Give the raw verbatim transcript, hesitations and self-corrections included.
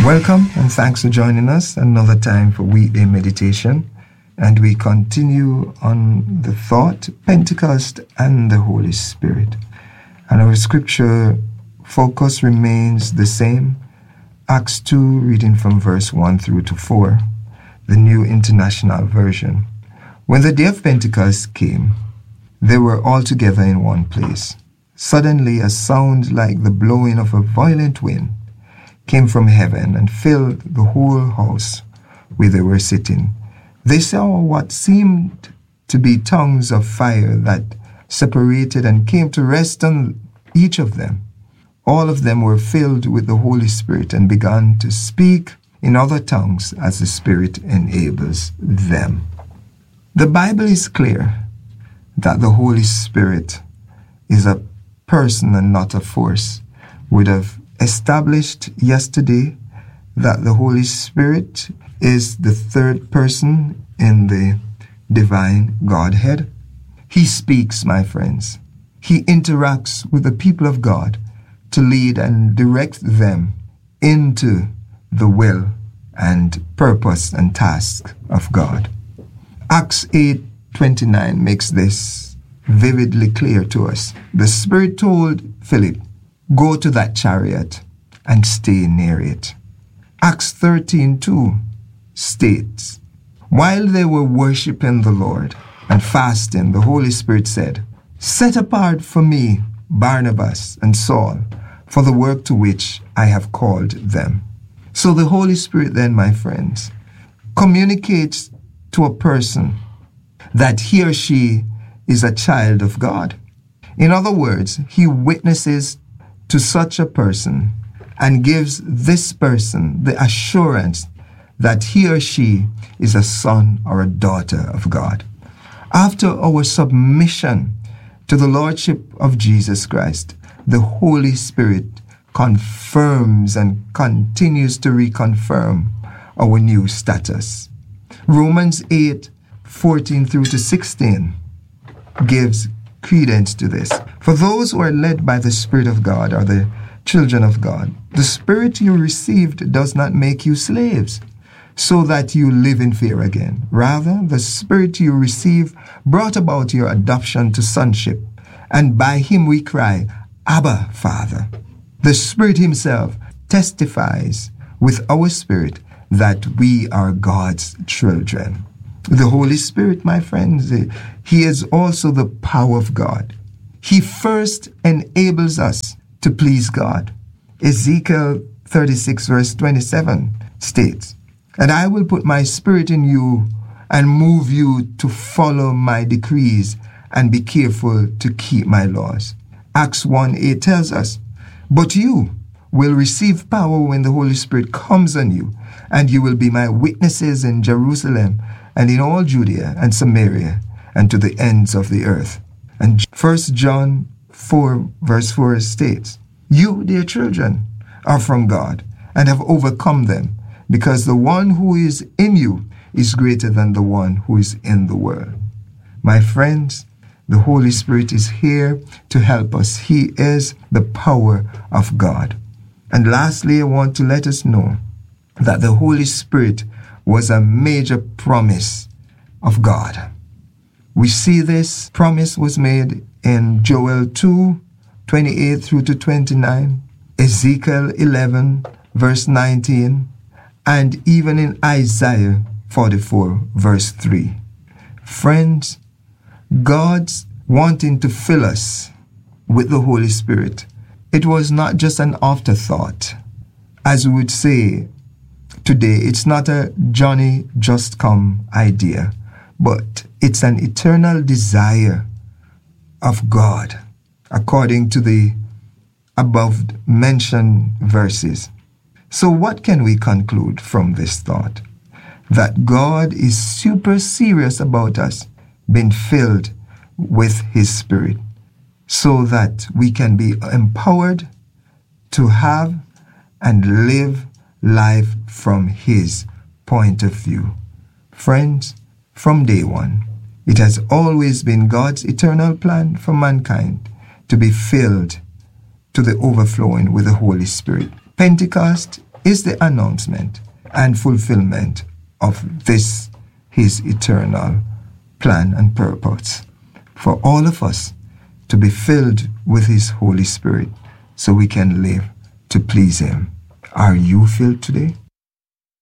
Welcome and thanks for joining us another time for weekday meditation. And we continue on the thought, Pentecost and the Holy Spirit. And our scripture focus remains the same. Acts two, reading from verse one through to four, the New International Version. When the day of Pentecost came, they were all together in one place. Suddenly a sound like the blowing of a violent wind came from heaven and filled the whole house where they were sitting. They saw what seemed to be tongues of fire that separated and came to rest on each of them. All of them were filled with the Holy Spirit and began to speak in other tongues as the Spirit enables them. The Bible is clear that the Holy Spirit is a person and not a force. We'd have established yesterday that the Holy Spirit is the third person in the divine Godhead. He speaks, my friends. He interacts with the people of God to lead and direct them into the will and purpose and task of God. Acts eight twenty-nine makes this vividly clear to us. The Spirit told Philip, "Go to that chariot and stay near it." Acts thirteen two states, "While they were worshiping the Lord and fasting, the Holy Spirit said, 'Set apart for me Barnabas and Saul for the work to which I have called them.'" So the Holy Spirit then, my friends, communicates to a person that he or she is a child of God. In other words, he witnesses to such a person and gives this person the assurance that he or she is a son or a daughter of God. After our submission to the Lordship of Jesus Christ, the Holy Spirit confirms and continues to reconfirm our new status. Romans eight fourteen through to sixteen gives credence to this. "For those who are led by the Spirit of God are the children of God. The Spirit you received does not make you slaves, so that you live in fear again. Rather, the Spirit you receive brought about your adoption to sonship, and by him we cry, 'Abba, Father.' The Spirit himself testifies with our spirit that we are God's children." The Holy Spirit, my friends, he is also the power of God. He first enables us to please God. Ezekiel thirty-six verse twenty-seven states, "And I will put my spirit in you and move you to follow my decrees and be careful to keep my laws." Acts one eight tells us, "But you will receive power when the Holy Spirit comes on you, and you will be my witnesses in Jerusalem and in all Judea and Samaria and to the ends of the earth." And First John four verse four states, "You, dear children, are from God and have overcome them, because the one who is in you is greater than the one who is in the world." My friends, the Holy Spirit is here to help us. He is the power of God. And lastly, I want to let us know that the Holy Spirit was a major promise of God. We see this promise was made in Joel two twenty-eight through to twenty-nine, Ezekiel eleven verse nineteen, and even in Isaiah forty-four verse three. Friends, God's wanting to fill us with the Holy Spirit, it was not just an afterthought. As we would say today, it's not a Johnny just come idea, but it's an eternal desire of God, according to the above mentioned verses. So what can we conclude from this thought? That God is super serious about us being filled with his Spirit, so that we can be empowered to have and live life from his point of view. Friends, from day one, it has always been God's eternal plan for mankind to be filled to the overflowing with the Holy Spirit. Pentecost is the announcement and fulfillment of this, his eternal plan and purpose for all of us to be filled with his Holy Spirit so we can live to please him. Are you filled today?